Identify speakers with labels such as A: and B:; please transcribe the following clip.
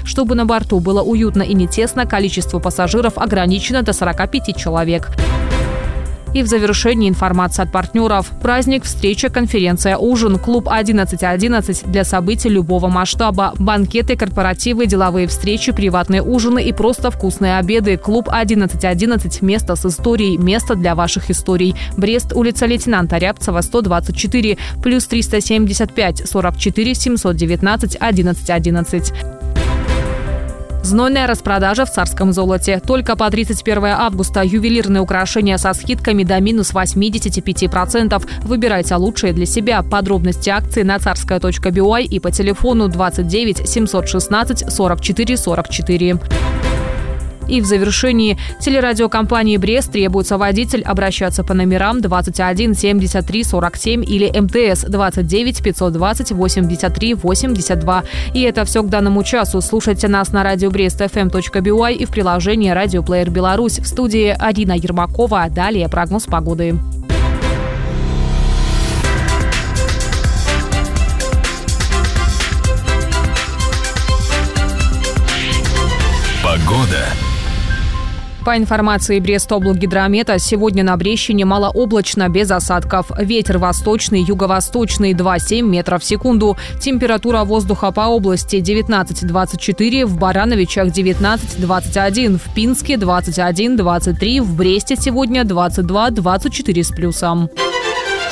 A: Чтобы на борту было уютно и не тесно, количество пассажиров ограничено до 45 человек. И в завершении информация от партнеров. Праздник, встреча, конференция, ужин, клуб 11.11 для событий любого масштаба. Банкеты, корпоративы, деловые встречи, приватные ужины и просто вкусные обеды. Клуб 11.11 – место с историей, место для ваших историй. Брест, улица лейтенанта Рябцева, 124, плюс 375 44 719 1111. Знойная распродажа в Царском золоте. Только по 31 августа ювелирные украшения со скидками до минус 85%. Выбирайте лучшие для себя. Подробности акции на царская.by и по телефону 29 716 44 44. И в завершении телерадиокомпании «Брест» требуется водитель обращаться по номерам 21 73 47 или МТС 29 520 83 82. И это все к данному часу. Слушайте нас на радио brestfm.by и в приложении «Радиоплеер Беларусь». В студии Арина Ермакова. Далее прогноз погоды.
B: Погода.
A: По информации Брестоблгидромета, сегодня на Брещине малооблачно, без осадков. Ветер восточный, юго-восточный 2,7 метров в секунду. Температура воздуха по области 19-24, в Барановичах 19-21, в Пинске 21-23, в Бресте сегодня 22-24 с плюсом.